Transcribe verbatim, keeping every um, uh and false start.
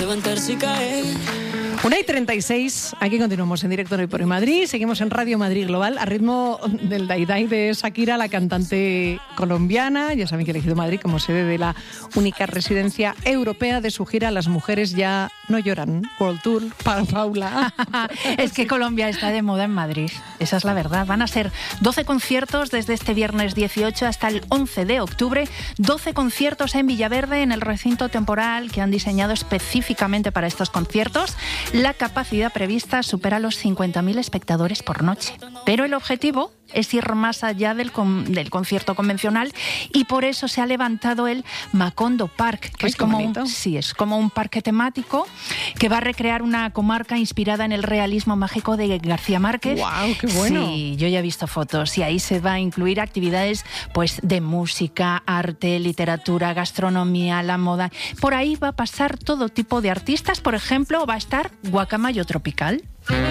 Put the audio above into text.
Levantarse y caer. una y treinta y seis, aquí continuamos en directo Hoy por Hoy Madrid, seguimos en Radio Madrid Global, a ritmo del Dai Dai de Shakira, la cantante colombiana. Ya saben que ha elegido Madrid como sede de la única residencia europea de su gira Las mujeres ya no lloran, World Tour, para Paula. Es que Colombia está de moda en Madrid, esa es la verdad. Van a ser doce conciertos desde este viernes dieciocho hasta el once de octubre, doce conciertos en Villaverde, en el recinto temporal que han diseñado específicamente para estos conciertos. La capacidad prevista supera los cincuenta mil espectadores por noche. Pero el objetivo es ir más allá del, con, del concierto convencional y por eso se ha levantado el Macondo Park, que Ay, es como, un, sí, es como un parque temático que va a recrear una comarca inspirada en el realismo mágico de García Márquez. ¡Guau, qué bueno! Sí, yo ya he visto fotos y ahí se va a incluir actividades pues, de música, arte, literatura, gastronomía, la moda. Por ahí va a pasar todo tipo de artistas. Por ejemplo, va a estar Guacamayo Tropical.